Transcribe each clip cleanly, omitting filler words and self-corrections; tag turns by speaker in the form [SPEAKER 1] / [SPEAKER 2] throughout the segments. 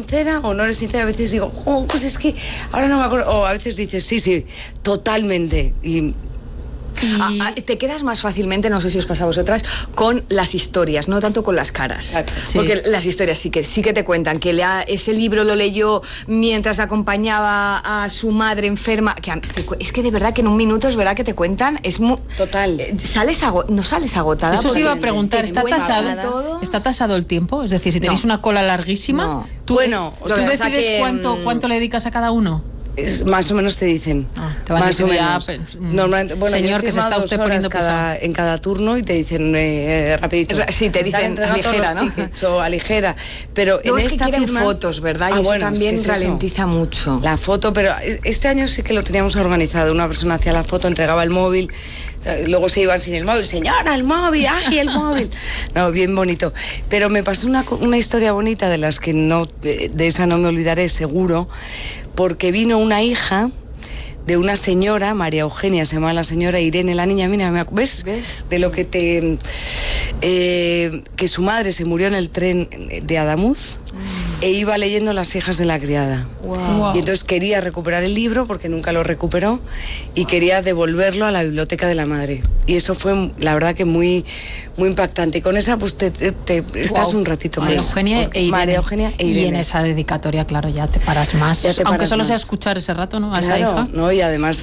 [SPEAKER 1] sincera o no eres sincera. A veces digo, pues es que ahora no me acuerdo. O a veces dices, sí, totalmente. Y
[SPEAKER 2] te quedas más fácilmente, no sé si os pasa a vosotras, con las historias, no tanto con las caras.
[SPEAKER 1] Sí.
[SPEAKER 2] Porque las historias sí que te cuentan que ese libro lo leyó mientras acompañaba a su madre enferma. Es que de verdad que en un minuto es verdad que te cuentan, es muy...
[SPEAKER 1] Total.
[SPEAKER 2] No sales agotada.
[SPEAKER 3] Eso se iba a preguntar, ¿está tasado el tiempo? Es decir, si tenéis una cola larguísima, ¿tú decides cuánto le dedicas a cada uno?
[SPEAKER 1] Más o menos te dicen.
[SPEAKER 3] Te van
[SPEAKER 1] más o menos.
[SPEAKER 3] Normalmente, señor, que se está usted poniendo
[SPEAKER 1] en cada turno y te dicen rapidito.
[SPEAKER 2] Sí, te dicen ligera, ¿no?
[SPEAKER 1] O a ligera. Pero
[SPEAKER 2] no,
[SPEAKER 1] en
[SPEAKER 2] es
[SPEAKER 1] esta
[SPEAKER 2] que quieren
[SPEAKER 1] firma,
[SPEAKER 2] fotos, ¿verdad? Y eso también es ralentiza mucho.
[SPEAKER 1] La foto, pero este año sí que lo teníamos organizado. Una persona hacía la foto, entregaba el móvil, luego se iban sin el móvil. Señora, el móvil, ¡ay, el móvil! No, bien bonito. Pero me pasó una historia bonita de las que de esa no me olvidaré, seguro, porque vino una hija de una señora, María Eugenia se llama la señora, Irene la niña, mira, ¿ves? De lo que que su madre se murió en el tren de Adamuz e iba leyendo Las hijas de la criada.
[SPEAKER 2] Wow.
[SPEAKER 1] Y entonces quería recuperar el libro porque nunca lo recuperó y quería devolverlo a la biblioteca de la madre. Y eso fue, la verdad, que muy, muy impactante. Y con esa pues estás un ratito
[SPEAKER 3] María
[SPEAKER 1] más.
[SPEAKER 3] Eugenia e Irene.
[SPEAKER 1] María Eugenia e Irene.
[SPEAKER 3] Y en esa dedicatoria, claro, ya te paras más. Aunque solo sea escuchar ese rato, ¿no? A esa hija.
[SPEAKER 1] ¿No? Y además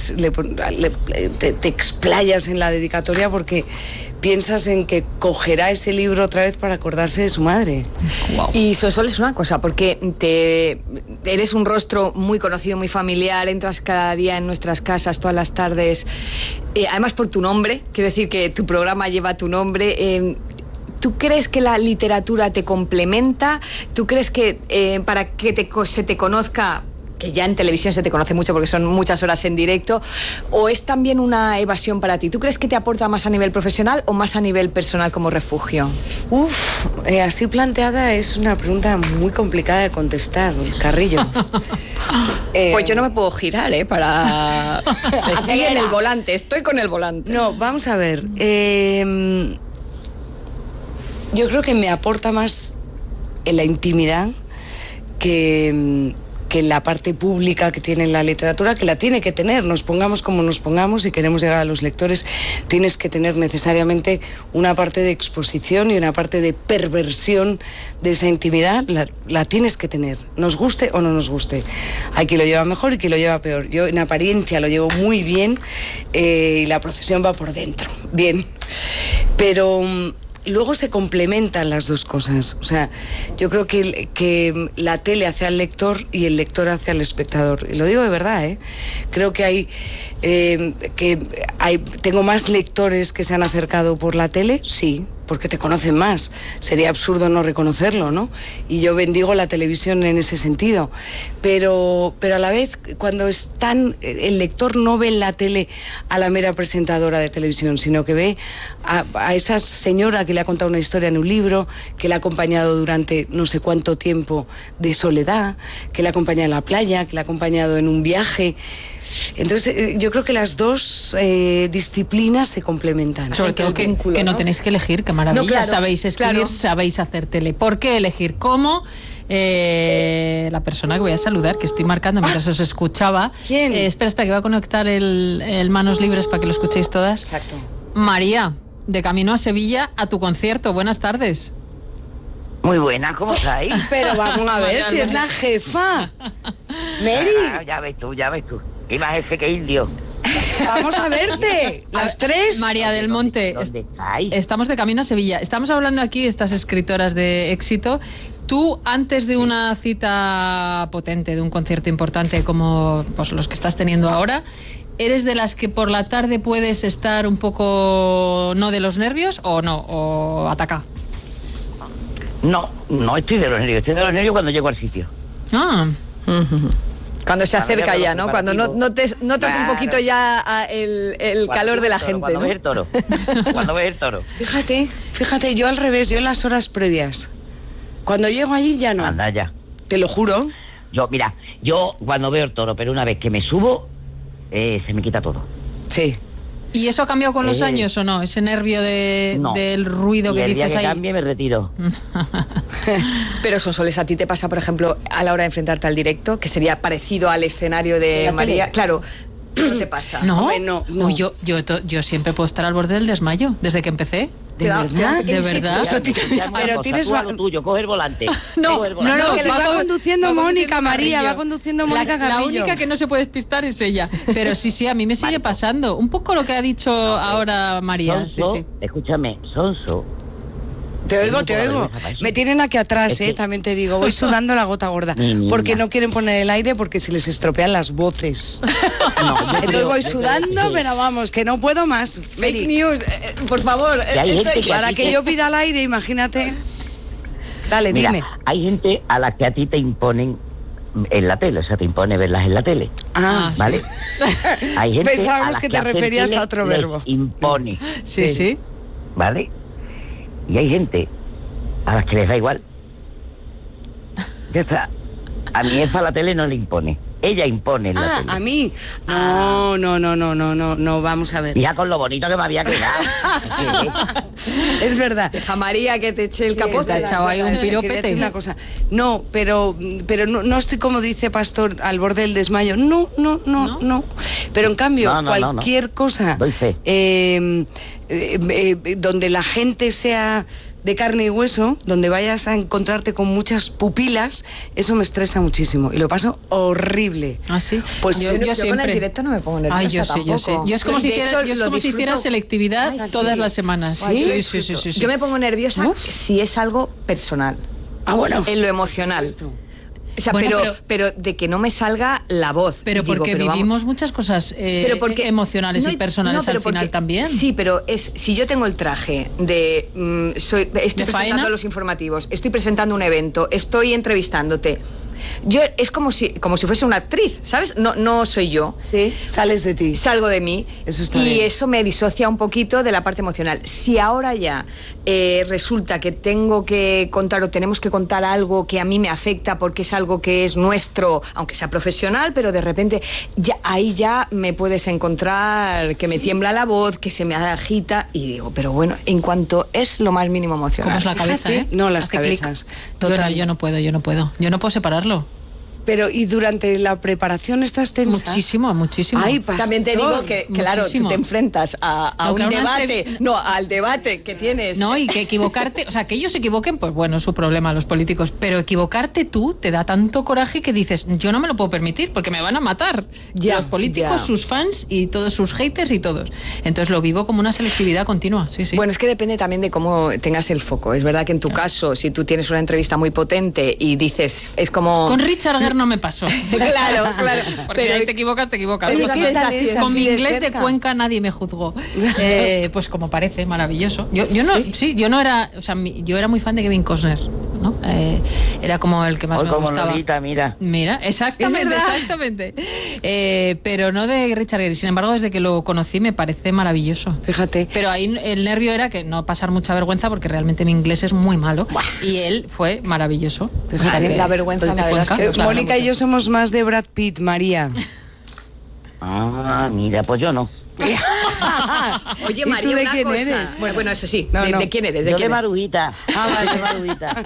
[SPEAKER 1] te explayas en la dedicatoria porque piensas en que cogerá ese libro otra vez para acordarse de su madre.
[SPEAKER 2] Wow. Y Sonsoles, es una cosa, porque eres un rostro muy conocido, muy familiar, entras cada día en nuestras casas, todas las tardes, además por tu nombre, quiero decir que tu programa lleva tu nombre. ¿Tú crees que la literatura te complementa? ¿Tú crees que para que se te conozca, que ya en televisión se te conoce mucho porque son muchas horas en directo, o es también una evasión para ti? ¿Tú crees que te aporta más a nivel profesional o más a nivel personal como refugio?
[SPEAKER 1] Así planteada es una pregunta muy complicada de contestar, Carrillo.
[SPEAKER 2] Pues yo no me puedo girar, para... Estoy en el volante, estoy con el volante.
[SPEAKER 1] No, vamos a ver. Yo creo que me aporta más en la intimidad que la parte pública que tiene la literatura, que la tiene que tener, nos pongamos como nos pongamos, si queremos llegar a los lectores, tienes que tener necesariamente una parte de exposición y una parte de perversión de esa intimidad, la tienes que tener, nos guste o no nos guste. Hay quien lo lleva mejor y quien lo lleva peor. Yo en apariencia lo llevo muy bien y la procesión va por dentro, bien. Pero luego se complementan las dos cosas. O sea, yo creo que la tele hace al lector y el lector hace al espectador. Y lo digo de verdad, Creo que tengo más lectores que se han acercado por la tele, sí, porque te conocen más. Sería absurdo no reconocerlo, ¿no? Y yo bendigo la televisión en ese sentido. Pero a la vez, cuando el lector no ve en la tele a la mera presentadora de televisión, sino que ve a esa señora que le ha contado una historia en un libro, que le ha acompañado durante no sé cuánto tiempo de soledad, que le ha acompañado en la playa, que le ha acompañado en un viaje. Entonces yo creo que las dos disciplinas se complementan.
[SPEAKER 3] Sobre todo que no tenéis que elegir, qué maravilla. No, claro, sabéis escribir, sabéis hacer tele. ¿Por qué elegir? ¿Cómo? La persona que voy a saludar, que estoy marcando mientras os escuchaba.
[SPEAKER 1] ¿Quién?
[SPEAKER 3] Espera, que voy a conectar el Manos Libres para que lo escuchéis todas.
[SPEAKER 1] Exacto.
[SPEAKER 3] María, de camino a Sevilla a tu concierto. Buenas tardes.
[SPEAKER 4] Muy buena, ¿cómo estáis?
[SPEAKER 1] Pero vamos a ver si es la jefa. Mary.
[SPEAKER 4] Ya ves tú. ¿Qué más jefe que indio?
[SPEAKER 1] Vamos a verte, las tres.
[SPEAKER 3] María del Monte,
[SPEAKER 4] ¿Dónde estáis?
[SPEAKER 3] estamos de camino a Sevilla. Estamos hablando aquí de estas escritoras de éxito. Tú, antes de una cita potente, de un concierto importante como pues, los que estás teniendo ahora, ¿eres de las que por la tarde puedes estar un poco no de los nervios o no? ¿O ataca?
[SPEAKER 4] No estoy de los nervios. Estoy de los nervios cuando llego al sitio.
[SPEAKER 2] Cuando se acerca ya, ¿no? Cuando notas un poquito ya el calor de la gente,
[SPEAKER 4] cuando
[SPEAKER 2] ¿no?
[SPEAKER 4] ves el toro.
[SPEAKER 1] Fíjate, yo al revés, yo en las horas previas. Cuando llego allí ya no.
[SPEAKER 4] Anda ya.
[SPEAKER 1] Te lo juro.
[SPEAKER 4] Yo cuando veo el toro, pero una vez que me subo, se me quita todo.
[SPEAKER 1] Sí.
[SPEAKER 3] ¿Y eso ha cambiado con los años o no? Ese nervio
[SPEAKER 4] No.
[SPEAKER 3] del ruido
[SPEAKER 4] Y
[SPEAKER 3] que
[SPEAKER 4] el día
[SPEAKER 3] dices
[SPEAKER 4] que
[SPEAKER 3] ahí.
[SPEAKER 4] cambie me retiro.
[SPEAKER 2] Pero Sonsoles, ¿a ti te pasa, por ejemplo, a la hora de enfrentarte al directo, que sería parecido al escenario
[SPEAKER 1] ¿De
[SPEAKER 2] de
[SPEAKER 1] la
[SPEAKER 2] María?
[SPEAKER 1] tele?
[SPEAKER 2] Claro, ¿no te pasa?
[SPEAKER 3] ¿No?
[SPEAKER 1] Hombre, no.
[SPEAKER 3] Uy, yo siempre puedo estar al borde del desmayo, desde que empecé.
[SPEAKER 1] ¿De verdad?
[SPEAKER 3] ¿De
[SPEAKER 1] ¿En
[SPEAKER 3] verdad?
[SPEAKER 1] serio? Pero tienes
[SPEAKER 4] tú a lo tuyo, coge el volante.
[SPEAKER 3] No,
[SPEAKER 4] Coge el
[SPEAKER 3] no,
[SPEAKER 4] volante.
[SPEAKER 3] no,
[SPEAKER 1] que lo va conduciendo
[SPEAKER 3] va
[SPEAKER 1] Mónica, María,
[SPEAKER 3] Carrillo.
[SPEAKER 1] va conduciendo Mónica
[SPEAKER 3] La
[SPEAKER 1] Carrillo.
[SPEAKER 3] única que no se puede despistar es ella. Pero sí, a mí me sigue pasando. Un poco lo que ha dicho ahora María.
[SPEAKER 4] Sonso,
[SPEAKER 3] Sí.
[SPEAKER 4] escúchame, Sonso.
[SPEAKER 1] Te oigo,
[SPEAKER 4] Tengo
[SPEAKER 1] te
[SPEAKER 4] poca
[SPEAKER 1] oigo.
[SPEAKER 4] vergüenza para eso.
[SPEAKER 1] Me tienen aquí atrás,
[SPEAKER 4] Es que-
[SPEAKER 1] también te digo. Voy sudando la gota gorda.
[SPEAKER 4] Mi niña.
[SPEAKER 1] Porque no quieren poner el aire porque se les estropean las voces.
[SPEAKER 4] No, yo
[SPEAKER 1] Entonces
[SPEAKER 4] creo-
[SPEAKER 1] voy
[SPEAKER 4] yo
[SPEAKER 1] sudando,
[SPEAKER 4] creo que-
[SPEAKER 1] pero vamos, que no puedo más.
[SPEAKER 2] Fake
[SPEAKER 1] Félix.
[SPEAKER 2] news, por favor.
[SPEAKER 4] Y hay
[SPEAKER 2] esto-
[SPEAKER 4] gente que
[SPEAKER 1] Para
[SPEAKER 4] a ti
[SPEAKER 1] que
[SPEAKER 4] te-
[SPEAKER 1] yo pida el aire, imagínate. Dale,
[SPEAKER 4] Mira,
[SPEAKER 1] dime.
[SPEAKER 4] hay gente a la que a ti te imponen en la tele, o sea, te impone verlas en la tele,
[SPEAKER 1] Ah,
[SPEAKER 3] sí.
[SPEAKER 4] ¿vale? Hay gente
[SPEAKER 1] Pensábamos
[SPEAKER 4] a la
[SPEAKER 1] que te
[SPEAKER 4] hacer
[SPEAKER 1] referías
[SPEAKER 4] tele
[SPEAKER 1] a otro
[SPEAKER 4] les
[SPEAKER 1] verbo.
[SPEAKER 4] impone,
[SPEAKER 3] Sí.
[SPEAKER 4] ¿vale? Y hay gente a las que les da igual. Ya está. A mi jefa la tele no le impone. Ella impone en la
[SPEAKER 1] Ah,
[SPEAKER 4] tele.
[SPEAKER 1] a mí. No, vamos a ver.
[SPEAKER 4] Mira con lo bonito que me había quedado.
[SPEAKER 1] Es verdad.
[SPEAKER 2] Deja a María que te eche el
[SPEAKER 1] Sí,
[SPEAKER 2] capote.
[SPEAKER 1] es
[SPEAKER 3] Te ha echado ahí un
[SPEAKER 1] verdad,
[SPEAKER 3] piropete.
[SPEAKER 1] quería decir una cosa. No, pero no estoy como dice Pastor al borde del desmayo. No. Pero en cambio,
[SPEAKER 4] No,
[SPEAKER 1] cualquier cosa
[SPEAKER 4] Doy fe.
[SPEAKER 1] donde la gente sea de carne y hueso, donde vayas a encontrarte con muchas pupilas, eso me estresa muchísimo y lo paso horrible.
[SPEAKER 3] Ah, sí.
[SPEAKER 1] Pues
[SPEAKER 3] yo
[SPEAKER 2] con el
[SPEAKER 3] siempre.
[SPEAKER 2] directo no me pongo nerviosa
[SPEAKER 3] Ay, yo sé.
[SPEAKER 2] tampoco.
[SPEAKER 3] Yo es como
[SPEAKER 2] Sí,
[SPEAKER 3] si
[SPEAKER 2] de
[SPEAKER 3] hiciera,
[SPEAKER 2] hecho,
[SPEAKER 3] yo es
[SPEAKER 2] lo
[SPEAKER 3] como si hiciera
[SPEAKER 2] disfruto.
[SPEAKER 3] selectividad
[SPEAKER 2] Ay,
[SPEAKER 3] todas
[SPEAKER 2] sí.
[SPEAKER 3] las semanas.
[SPEAKER 2] Ay,
[SPEAKER 3] Sí.
[SPEAKER 2] Yo me pongo nerviosa si es algo personal,
[SPEAKER 1] Ah, bueno.
[SPEAKER 2] en lo emocional. O sea,
[SPEAKER 3] Bueno,
[SPEAKER 2] pero de que no me salga la voz.
[SPEAKER 3] Pero
[SPEAKER 2] Digo,
[SPEAKER 3] porque
[SPEAKER 2] vamos.
[SPEAKER 3] vivimos muchas cosas emocionales
[SPEAKER 2] no,
[SPEAKER 3] y personales
[SPEAKER 2] pero
[SPEAKER 3] al final
[SPEAKER 2] porque-
[SPEAKER 3] también.
[SPEAKER 2] Sí, pero si yo tengo el traje de estoy
[SPEAKER 3] ¿De
[SPEAKER 2] presentando
[SPEAKER 3] faena?
[SPEAKER 2] los informativos, estoy presentando un evento, estoy entrevistándote. Yo es como si fuese una actriz, ¿sabes? No soy yo.
[SPEAKER 1] Sí, sales de ti.
[SPEAKER 2] Salgo de mí
[SPEAKER 1] Eso está
[SPEAKER 2] y
[SPEAKER 1] bien.
[SPEAKER 2] eso me disocia un poquito de la parte emocional. Si ahora ya resulta que tengo que contar o tenemos que contar algo que a mí me afecta porque es algo que es nuestro, aunque sea profesional, pero de repente ahí ya me puedes encontrar que me tiembla la voz, que se me agita y digo, pero bueno, en cuanto es lo más mínimo emocional.
[SPEAKER 3] ¿Cómo es la cabeza?
[SPEAKER 1] Fíjate. No, las
[SPEAKER 3] Hace clic.
[SPEAKER 1] cabezas.
[SPEAKER 3] Yo no,
[SPEAKER 1] Total.
[SPEAKER 3] yo no puedo. Yo no puedo separarlo.
[SPEAKER 1] Pero, ¿y durante la preparación estás tensa?
[SPEAKER 3] Muchísimo.
[SPEAKER 1] Ay, Pastor.
[SPEAKER 2] También te digo que, claro,
[SPEAKER 3] Muchísimo.
[SPEAKER 2] tú te enfrentas a
[SPEAKER 3] No,
[SPEAKER 2] un
[SPEAKER 3] claro, una
[SPEAKER 2] debate, al debate que tienes.
[SPEAKER 3] No, y que equivocarte, o sea, que ellos se equivoquen, pues bueno, es su problema, los políticos, pero equivocarte tú te da tanto coraje que dices, yo no me lo puedo permitir porque me van a matar.
[SPEAKER 1] Ya,
[SPEAKER 3] los políticos,
[SPEAKER 1] ya.
[SPEAKER 3] sus fans y todos sus haters y todos. Entonces lo vivo como una selectividad continua, sí.
[SPEAKER 2] Bueno, es que depende también de cómo tengas el foco. Es verdad que en tu caso, si tú tienes una entrevista muy potente y dices, es como...
[SPEAKER 3] Con Richard Gere no me pasó.
[SPEAKER 2] Claro.
[SPEAKER 3] Porque
[SPEAKER 2] Pero-
[SPEAKER 3] ahí te equivocas.
[SPEAKER 2] pero
[SPEAKER 3] Como
[SPEAKER 2] esa
[SPEAKER 3] si-
[SPEAKER 2] sensación
[SPEAKER 3] con mi
[SPEAKER 1] así de
[SPEAKER 3] inglés de
[SPEAKER 1] cerca.
[SPEAKER 3] Cuenca nadie me juzgó. Pues como parece, maravilloso. Yo no era, o sea, yo era muy fan de Kevin Costner, ¿no? Era como el que más
[SPEAKER 4] Hoy
[SPEAKER 3] me
[SPEAKER 4] como
[SPEAKER 3] gustaba.
[SPEAKER 4] Lolita, mira.
[SPEAKER 3] Mira, exactamente,
[SPEAKER 1] Es verdad.
[SPEAKER 3] exactamente. Pero no de Richard Gere. Sin embargo, desde que lo conocí me parece maravilloso.
[SPEAKER 1] Fíjate.
[SPEAKER 3] Pero ahí el nervio era que no pasar mucha vergüenza porque realmente mi inglés es muy malo. Y él fue maravilloso.
[SPEAKER 1] Fíjate,
[SPEAKER 2] la vergüenza,
[SPEAKER 3] pues, de
[SPEAKER 2] la verdad es
[SPEAKER 3] Cuenca,
[SPEAKER 2] que
[SPEAKER 3] claro.
[SPEAKER 1] Mónica y yo somos más de Brad Pitt, María.
[SPEAKER 4] Ah, mira, pues yo no.
[SPEAKER 2] Oye,
[SPEAKER 1] ¿Y tú
[SPEAKER 2] María,
[SPEAKER 1] de
[SPEAKER 2] una
[SPEAKER 1] quién
[SPEAKER 2] cosa.
[SPEAKER 1] eres?
[SPEAKER 2] Bueno, eso sí.
[SPEAKER 1] No,
[SPEAKER 2] ¿De,
[SPEAKER 1] no.
[SPEAKER 2] de quién eres? ¿De
[SPEAKER 4] Yo
[SPEAKER 2] quién
[SPEAKER 4] de
[SPEAKER 2] eres?
[SPEAKER 4] Marujita. De Marujita.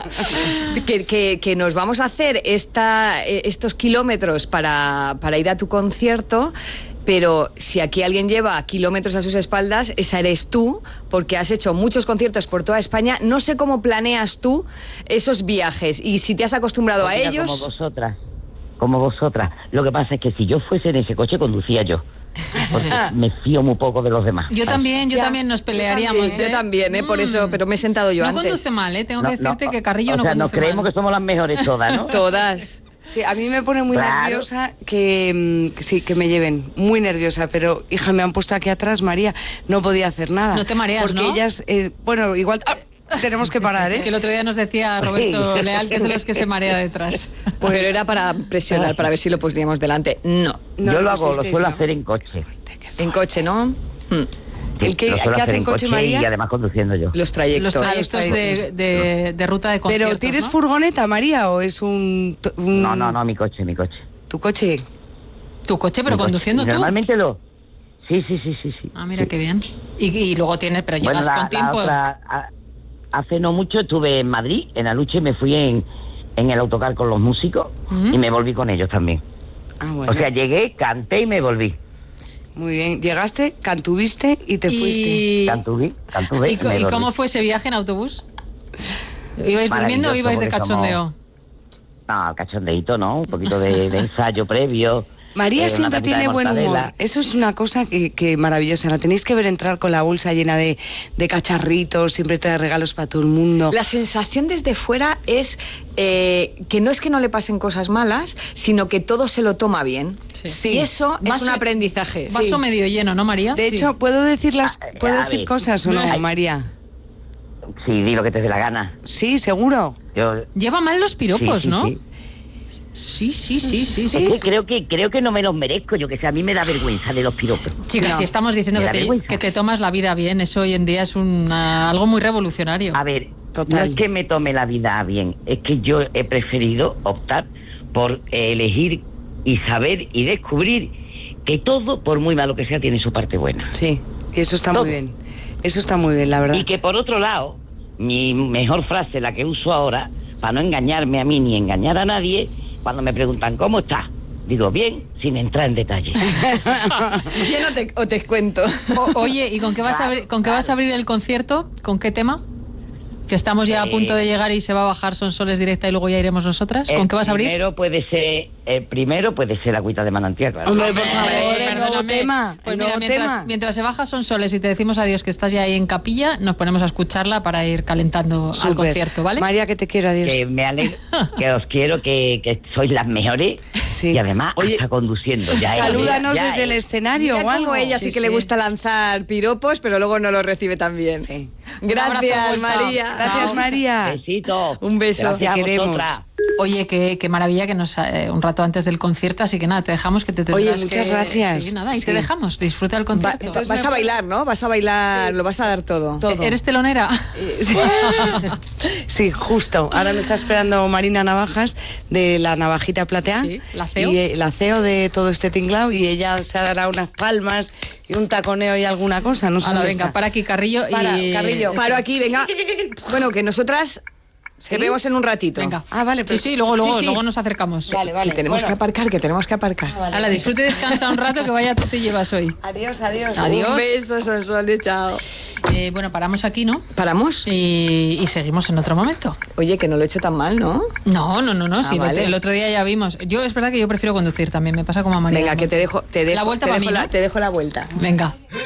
[SPEAKER 2] Que nos vamos a hacer estos kilómetros para ir a tu concierto, pero si aquí alguien lleva kilómetros a sus espaldas, esa eres tú, porque has hecho muchos conciertos por toda España. No sé cómo planeas tú esos viajes y si te has acostumbrado a
[SPEAKER 4] Mira,
[SPEAKER 2] ellos.
[SPEAKER 4] Como vosotras. Lo que pasa es que si yo fuese en ese coche, conducía yo. Porque me fío muy poco de los demás.
[SPEAKER 3] Yo también nos pelearíamos.
[SPEAKER 2] Sí, yo también, por eso, pero me he sentado yo
[SPEAKER 3] no
[SPEAKER 2] antes.
[SPEAKER 3] conduce mal, tengo que decirte que Carrillo
[SPEAKER 4] o
[SPEAKER 3] no
[SPEAKER 4] sea,
[SPEAKER 3] conduce
[SPEAKER 4] nos creemos
[SPEAKER 3] mal.
[SPEAKER 4] que somos las mejores todas, ¿no?
[SPEAKER 2] Todas.
[SPEAKER 1] Sí, a mí me pone muy
[SPEAKER 4] Claro.
[SPEAKER 1] nerviosa que sí, que me lleven. Muy nerviosa, pero hija, me han puesto aquí atrás, María, no podía hacer nada.
[SPEAKER 3] No te mareas,
[SPEAKER 1] porque
[SPEAKER 3] ¿no?
[SPEAKER 1] ellas, bueno, igual tenemos que parar, ¿eh?
[SPEAKER 3] Es que el otro día nos decía Roberto Leal que es de los que se marea detrás.
[SPEAKER 2] Pero era para presionar, para ver si lo poníamos delante. No.
[SPEAKER 1] No,
[SPEAKER 4] yo lo
[SPEAKER 1] no
[SPEAKER 4] hago, lo
[SPEAKER 1] existéis,
[SPEAKER 4] suelo
[SPEAKER 1] ¿no?
[SPEAKER 4] hacer en coche.
[SPEAKER 2] En coche, ¿no?
[SPEAKER 4] Sí,
[SPEAKER 1] ¿El que-
[SPEAKER 4] lo suelo
[SPEAKER 1] qué
[SPEAKER 4] hacer
[SPEAKER 1] hace en coche, María?
[SPEAKER 4] Y además conduciendo yo.
[SPEAKER 2] Los trayectos.
[SPEAKER 3] Los trayectos de ruta de conciertos,
[SPEAKER 1] Pero ¿tienes
[SPEAKER 3] ¿no?
[SPEAKER 1] furgoneta, María, o es un
[SPEAKER 4] No, mi coche.
[SPEAKER 1] tu coche?
[SPEAKER 3] Tu coche, pero
[SPEAKER 4] Mi coche.
[SPEAKER 3] conduciendo
[SPEAKER 4] Y
[SPEAKER 3] tú.
[SPEAKER 4] Normalmente Sí.
[SPEAKER 3] Ah, mira
[SPEAKER 4] Sí.
[SPEAKER 3] qué bien. Y luego tienes, pero
[SPEAKER 4] Bueno,
[SPEAKER 3] llegas con tiempo.
[SPEAKER 4] hace no mucho estuve en Madrid, en Aluche, y me fui en el autocar con los músicos y me volví con ellos también.
[SPEAKER 1] Ah, bueno.
[SPEAKER 4] O sea, llegué, canté y me volví.
[SPEAKER 1] Muy bien. Llegaste, cantuviste y te fuiste.
[SPEAKER 3] Y,
[SPEAKER 4] Cantuve
[SPEAKER 3] ¿Y,
[SPEAKER 4] y me
[SPEAKER 3] y
[SPEAKER 4] volví.
[SPEAKER 3] cómo fue ese viaje en autobús? ¿Ibais durmiendo o
[SPEAKER 4] Maravilloso,
[SPEAKER 3] ibais de
[SPEAKER 4] porque
[SPEAKER 3] cachondeo?
[SPEAKER 4] No, cachondeíto, ¿no? Un poquito de ensayo previo.
[SPEAKER 1] María
[SPEAKER 4] una
[SPEAKER 1] siempre
[SPEAKER 4] tapita de
[SPEAKER 1] tiene buen humor.
[SPEAKER 4] mortadela.
[SPEAKER 1] Eso es una cosa que maravillosa. La tenéis que ver entrar con la bolsa llena de cacharritos, siempre trae regalos para todo el mundo.
[SPEAKER 2] La sensación desde fuera es que no es que no le pasen cosas malas, sino que todo se lo toma bien.
[SPEAKER 3] Sí.
[SPEAKER 2] Y eso es
[SPEAKER 3] Vaso-
[SPEAKER 2] un aprendizaje.
[SPEAKER 3] Vaso medio lleno, ¿no, María?
[SPEAKER 1] De hecho, ¿puedo decir ¿puedo
[SPEAKER 4] a
[SPEAKER 1] decir
[SPEAKER 4] ver.
[SPEAKER 1] cosas o no,
[SPEAKER 4] Ay.
[SPEAKER 1] María?
[SPEAKER 4] Sí, di lo que te dé la gana.
[SPEAKER 1] Sí, seguro.
[SPEAKER 4] Yo,
[SPEAKER 3] Lleva mal los piropos,
[SPEAKER 4] sí,
[SPEAKER 3] ¿no?
[SPEAKER 4] sí.
[SPEAKER 3] Sí.
[SPEAKER 4] Es que creo que no me los merezco, yo que sé, a mí me da vergüenza de los piropos.
[SPEAKER 3] Chicas,
[SPEAKER 1] No.
[SPEAKER 3] si estamos diciendo
[SPEAKER 4] Me
[SPEAKER 3] que
[SPEAKER 4] da vergüenza.
[SPEAKER 3] que te tomas la vida bien, eso hoy en día es algo muy revolucionario.
[SPEAKER 4] A ver,
[SPEAKER 1] Total.
[SPEAKER 4] no es que me tome la vida bien, es que yo he preferido optar por elegir y saber y descubrir que todo, por muy malo que sea, tiene su parte buena.
[SPEAKER 1] Sí, y eso está
[SPEAKER 4] Todo.
[SPEAKER 1] muy bien. Eso está muy bien, la verdad.
[SPEAKER 4] Y que por otro lado, mi mejor frase, la que uso ahora, para no engañarme a mí ni engañar a nadie, cuando me preguntan ¿cómo estás? Digo, bien, sin entrar en detalle.
[SPEAKER 2] Bien o te cuento.
[SPEAKER 3] Oye, ¿y con qué vas a abrir el concierto? ¿Con qué tema? Que estamos ya a punto de llegar y se va a bajar Sonsoles directa y luego ya iremos nosotras. ¿Con qué vas a abrir?
[SPEAKER 4] El primero puede ser Agüita de Manantial, claro.
[SPEAKER 1] Hombre, por favor, el nuevo
[SPEAKER 3] Perdóname.
[SPEAKER 1] tema.
[SPEAKER 3] Pues
[SPEAKER 1] el
[SPEAKER 3] mira,
[SPEAKER 1] nuevo tema.
[SPEAKER 3] mientras se baja Sonsoles y te decimos adiós que estás ya ahí en capilla, nos ponemos a escucharla para ir calentando al
[SPEAKER 1] Súper.
[SPEAKER 3] concierto, ¿vale?
[SPEAKER 1] María, que te quiero, adiós.
[SPEAKER 4] Que me alegro, que os quiero, que sois las mejores
[SPEAKER 1] Sí.
[SPEAKER 4] y además
[SPEAKER 1] Oye,
[SPEAKER 4] hasta conduciendo.
[SPEAKER 1] Salúdanos
[SPEAKER 4] ya
[SPEAKER 1] desde el escenario
[SPEAKER 2] Mira
[SPEAKER 1] o algo.
[SPEAKER 2] cómo ella sí,
[SPEAKER 3] Sí,
[SPEAKER 2] que le
[SPEAKER 3] sí.
[SPEAKER 2] gusta lanzar piropos, pero luego no los recibe tan bien.
[SPEAKER 1] Sí.
[SPEAKER 3] Un abrazo,
[SPEAKER 2] Gracias,
[SPEAKER 3] vuelta.
[SPEAKER 2] María.
[SPEAKER 1] Gracias,
[SPEAKER 3] Chao.
[SPEAKER 1] María.
[SPEAKER 4] Besito.
[SPEAKER 2] Un beso.
[SPEAKER 4] Gracias a
[SPEAKER 1] Te queremos.
[SPEAKER 4] vosotras.
[SPEAKER 3] Oye, qué maravilla que nos un rato antes del concierto, así que nada, te dejamos que te tendrás
[SPEAKER 1] Oye, muchas
[SPEAKER 3] que-
[SPEAKER 1] gracias.
[SPEAKER 3] Sí, nada, y
[SPEAKER 1] Sí.
[SPEAKER 3] te dejamos, disfruta del concierto.
[SPEAKER 2] Vas a bailar, ¿no? Vas a bailar, lo vas a dar todo.
[SPEAKER 3] ¿Eres telonera?
[SPEAKER 1] Sí, justo. Ahora me está esperando Marina Navajas de la Navajita Platea.
[SPEAKER 3] Sí, la CEO.
[SPEAKER 1] Y la CEO de todo este tinglao, y ella se dará unas palmas y un taconeo y alguna cosa. No sé
[SPEAKER 3] Hala,
[SPEAKER 1] dónde
[SPEAKER 3] venga,
[SPEAKER 1] está.
[SPEAKER 3] para aquí, Carrillo.
[SPEAKER 1] Para,
[SPEAKER 3] y...
[SPEAKER 1] Carrillo.
[SPEAKER 2] Paro aquí, venga. Bueno, que nosotras te vemos en un ratito.
[SPEAKER 3] Venga.
[SPEAKER 1] Ah, vale,
[SPEAKER 3] Sí,
[SPEAKER 1] pero-
[SPEAKER 3] sí, luego
[SPEAKER 2] sí.
[SPEAKER 3] nos acercamos.
[SPEAKER 1] Vale, vale.
[SPEAKER 2] Que tenemos
[SPEAKER 1] Bueno.
[SPEAKER 2] que aparcar, que tenemos que aparcar.
[SPEAKER 3] Hala, disfrute y descansa un rato, que vaya tú te llevas hoy.
[SPEAKER 1] Adiós, adiós.
[SPEAKER 3] Adiós.
[SPEAKER 2] Un beso, Sonsoles, chao.
[SPEAKER 3] Bueno, paramos aquí, ¿no?
[SPEAKER 2] ¿Paramos?
[SPEAKER 3] Y seguimos en otro momento.
[SPEAKER 2] Oye, que no lo he hecho tan mal, ¿no?
[SPEAKER 3] No, sí,
[SPEAKER 2] vale.
[SPEAKER 3] el otro día ya vimos. Yo es verdad que yo prefiero conducir también, me pasa como a María.
[SPEAKER 2] Venga, que te dejo
[SPEAKER 3] La vuelta para mí, ¿no?
[SPEAKER 2] te dejo la vuelta.
[SPEAKER 3] Venga.